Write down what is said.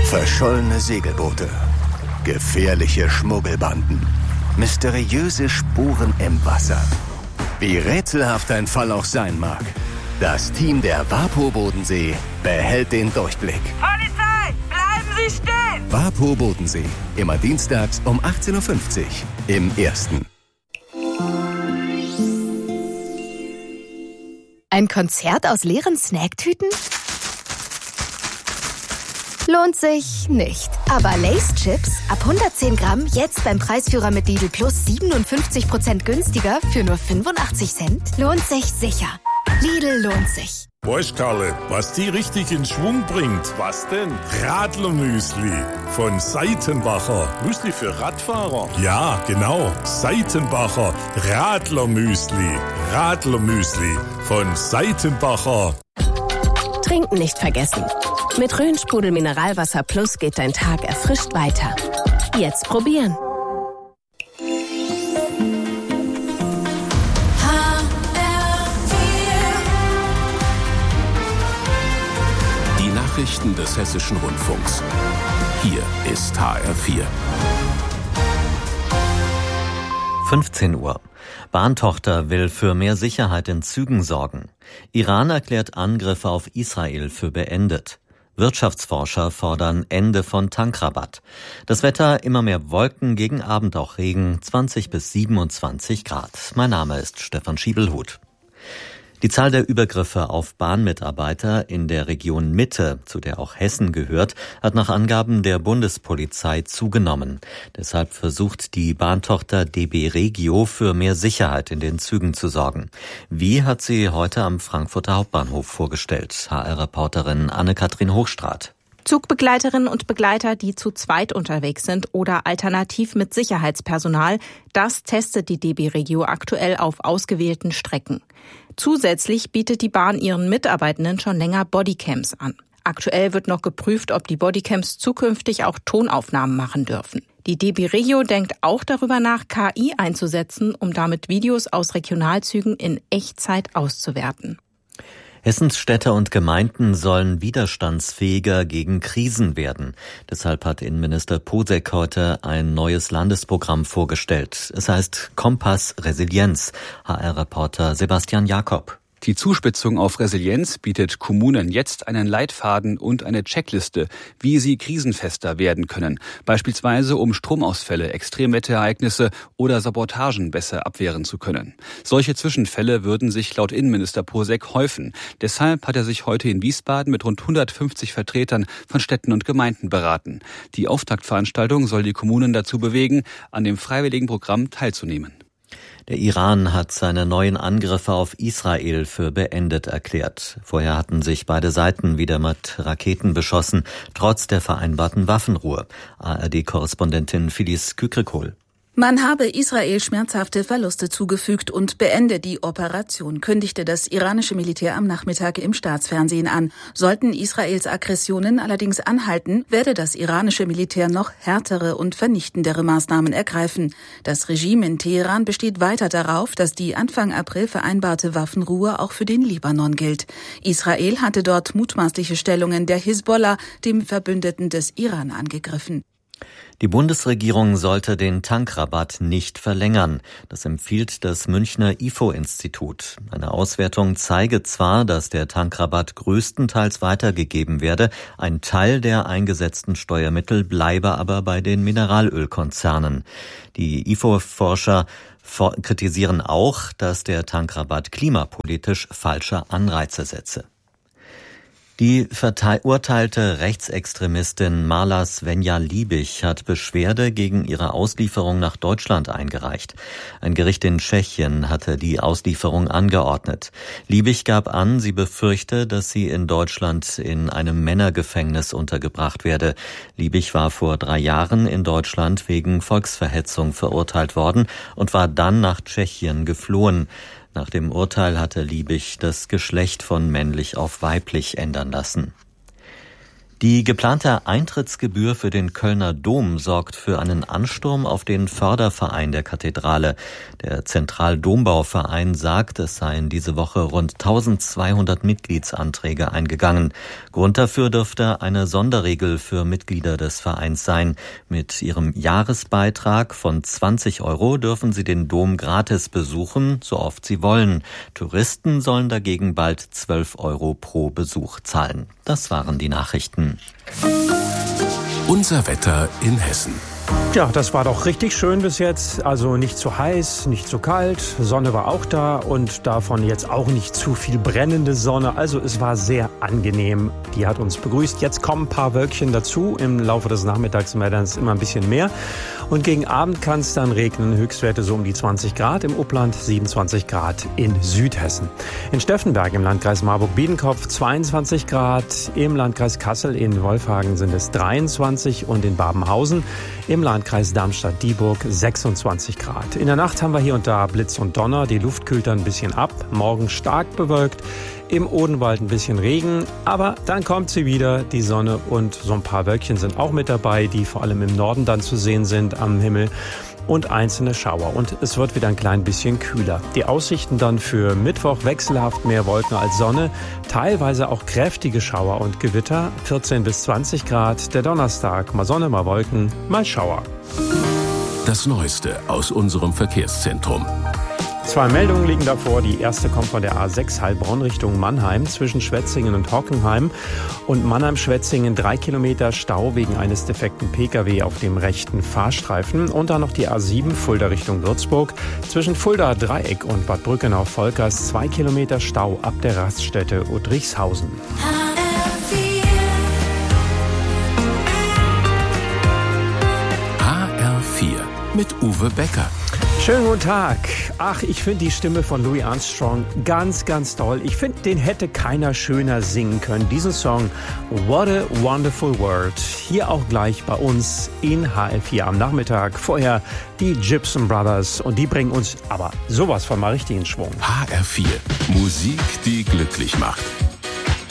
Verschollene Segelboote, gefährliche Schmuggelbanden, mysteriöse Spuren im Wasser. Wie rätselhaft ein Fall auch sein mag, das Team der WaPo Bodensee behält den Durchblick. Polizei, bleiben Sie stehen! WaPo Bodensee, immer dienstags um 18.50 Uhr im Ersten. Ein Konzert aus leeren Snacktüten? Lohnt sich nicht. Aber Lay's Chips ab 110 Gramm jetzt beim Preisführer mit Lidl Plus 57% günstiger für nur 85 Cent? Lohnt sich sicher. Lidl lohnt sich. Weißt, Karle, was die richtig in Schwung bringt? Was denn? Radlermüsli von Seitenbacher. Müsli für Radfahrer? Ja, genau. Seitenbacher Radlermüsli. Radlermüsli von Seitenbacher. Trinken nicht vergessen. Mit Rhön-Sprudel Mineralwasser Plus geht dein Tag erfrischt weiter. Jetzt probieren. Die Nachrichten des Hessischen Rundfunks. Hier ist HR4. 15 Uhr. Bahntochter will für mehr Sicherheit in Zügen sorgen. Iran erklärt Angriffe auf Israel für beendet. Wirtschaftsforscher fordern Ende von Tankrabatt. Das Wetter, immer mehr Wolken, gegen Abend auch Regen, 20 bis 27 Grad. Mein Name ist Stefan Schiebelhut. Die Zahl der Übergriffe auf Bahnmitarbeiter in der Region Mitte, zu der auch Hessen gehört, hat nach Angaben der Bundespolizei zugenommen. Deshalb versucht die Bahntochter DB Regio für mehr Sicherheit in den Zügen zu sorgen. Wie, hat sie heute am Frankfurter Hauptbahnhof vorgestellt. HR-Reporterin Anne-Kathrin Hochstraat. Zugbegleiterinnen und Begleiter, die zu zweit unterwegs sind oder alternativ mit Sicherheitspersonal, das testet die DB Regio aktuell auf ausgewählten Strecken. Zusätzlich bietet die Bahn ihren Mitarbeitenden schon länger Bodycams an. Aktuell wird noch geprüft, ob die Bodycams zukünftig auch Tonaufnahmen machen dürfen. Die DB Regio denkt auch darüber nach, KI einzusetzen, um damit Videos aus Regionalzügen in Echtzeit auszuwerten. Hessens Städte und Gemeinden sollen widerstandsfähiger gegen Krisen werden. Deshalb hat Innenminister Posek heute ein neues Landesprogramm vorgestellt. Es heißt Kompass Resilienz. HR-Reporter Sebastian Jakob. Die Zuspitzung auf Resilienz bietet Kommunen jetzt einen Leitfaden und eine Checkliste, wie sie krisenfester werden können. Beispielsweise, um Stromausfälle, Extremwetterereignisse oder Sabotagen besser abwehren zu können. Solche Zwischenfälle würden sich laut Innenminister Posek häufen. Deshalb hat er sich heute in Wiesbaden mit rund 150 Vertretern von Städten und Gemeinden beraten. Die Auftaktveranstaltung soll die Kommunen dazu bewegen, an dem freiwilligen Programm teilzunehmen. Der Iran hat seine neuen Angriffe auf Israel für beendet erklärt. Vorher hatten sich beide Seiten wieder mit Raketen beschossen, trotz der vereinbarten Waffenruhe. ARD-Korrespondentin Filiz Kükrikol. Man habe Israel schmerzhafte Verluste zugefügt und beende die Operation, kündigte das iranische Militär am Nachmittag im Staatsfernsehen an. Sollten Israels Aggressionen allerdings anhalten, werde das iranische Militär noch härtere und vernichtendere Maßnahmen ergreifen. Das Regime in Teheran besteht weiter darauf, dass die Anfang April vereinbarte Waffenruhe auch für den Libanon gilt. Israel hatte dort mutmaßliche Stellungen der Hisbollah, dem Verbündeten des Iran, angegriffen. Die Bundesregierung sollte den Tankrabatt nicht verlängern. Das empfiehlt das Münchner IFO-Institut. Eine Auswertung zeige zwar, dass der Tankrabatt größtenteils weitergegeben werde, ein Teil der eingesetzten Steuermittel bleibe aber bei den Mineralölkonzernen. Die IFO-Forscher kritisieren auch, dass der Tankrabatt klimapolitisch falsche Anreize setze. Die verurteilte Rechtsextremistin Marla Svenja-Liebig hat Beschwerde gegen ihre Auslieferung nach Deutschland eingereicht. Ein Gericht in Tschechien hatte die Auslieferung angeordnet. Liebig gab an, sie befürchte, dass sie in Deutschland in einem Männergefängnis untergebracht werde. Liebig war vor 3 Jahren in Deutschland wegen Volksverhetzung verurteilt worden und war dann nach Tschechien geflohen. Nach dem Urteil hatte Liebig das Geschlecht von männlich auf weiblich ändern lassen. Die geplante Eintrittsgebühr für den Kölner Dom sorgt für einen Ansturm auf den Förderverein der Kathedrale. Der Zentraldombauverein sagt, es seien diese Woche rund 1200 Mitgliedsanträge eingegangen. Grund dafür dürfte eine Sonderregel für Mitglieder des Vereins sein. Mit ihrem Jahresbeitrag von 20 € dürfen sie den Dom gratis besuchen, so oft sie wollen. Touristen sollen dagegen bald 12 € pro Besuch zahlen. Das waren die Nachrichten. Unser Wetter in Hessen. Ja, das war doch richtig schön bis jetzt. Also nicht zu heiß, nicht zu kalt. Sonne war auch da und davon jetzt auch nicht zu viel brennende Sonne. Also es war sehr angenehm. Die hat uns begrüßt. Jetzt kommen ein paar Wölkchen dazu. Im Laufe des Nachmittags werden es immer ein bisschen mehr. Und gegen Abend kann es dann regnen. Höchstwerte so um die 20 Grad im Upland, 27 Grad in Südhessen. In Steffenberg im Landkreis Marburg-Biedenkopf 22 Grad. Im Landkreis Kassel in Wolfhagen sind es 23 und in Babenhausen im Landkreis Darmstadt-Dieburg 26 Grad. In der Nacht haben wir hier und da Blitz und Donner. Die Luft kühlt dann ein bisschen ab. Morgen stark bewölkt. Im Odenwald ein bisschen Regen. Aber dann kommt sie wieder, die Sonne. Und so ein paar Wölkchen sind auch mit dabei, die vor allem im Norden dann zu sehen sind am Himmel. Und einzelne Schauer. Und es wird wieder ein klein bisschen kühler. Die Aussichten dann für Mittwoch wechselhaft mehr Wolken als Sonne. Teilweise auch kräftige Schauer und Gewitter. 14 bis 20 Grad. Der Donnerstag mal Sonne, mal Wolken, mal Schauer. Das Neueste aus unserem Verkehrszentrum. 2 Meldungen liegen davor. Die erste kommt von der A6 Heilbronn Richtung Mannheim zwischen Schwetzingen und Hockenheim. Und Mannheim-Schwetzingen 3 Kilometer Stau wegen eines defekten Pkw auf dem rechten Fahrstreifen. Und dann noch die A7 Fulda Richtung Würzburg zwischen Fulda Dreieck und Bad Brückenau-Volkers 2 Kilometer Stau ab der Raststätte Udrichshausen. HR4 mit Uwe Becker. Schönen guten Tag. Ach, ich finde die Stimme von Louis Armstrong ganz, ganz toll. Ich finde, den hätte keiner schöner singen können. Diesen Song What a Wonderful World. Hier auch gleich bei uns in HR4 am Nachmittag. Vorher die Gibson Brothers und die bringen uns aber sowas von mal richtig in Schwung. HR4. Musik, die glücklich macht.